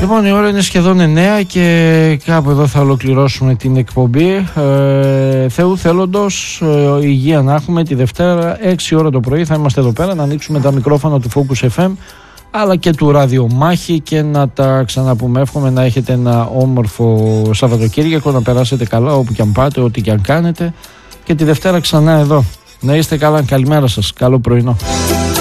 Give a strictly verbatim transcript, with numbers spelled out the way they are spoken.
Λοιπόν, η ώρα είναι σχεδόν εννέα και κάπου εδώ θα ολοκληρώσουμε την εκπομπή. Ε, Θεού θέλοντος, ε, υγεία να έχουμε. Τη Δευτέρα, έξι ώρα το πρωί, θα είμαστε εδώ πέρα να ανοίξουμε τα μικρόφωνα του Focus εφ εμ αλλά και του Ραδιομάχη και να τα ξαναπούμε. Εύχομαι να έχετε ένα όμορφο Σαββατοκύριακο, να περάσετε καλά όπου και αν πάτε, ό,τι και αν κάνετε. Και τη Δευτέρα ξανά εδώ. Να είστε καλά, καλημέρα σας, καλό πρωινό.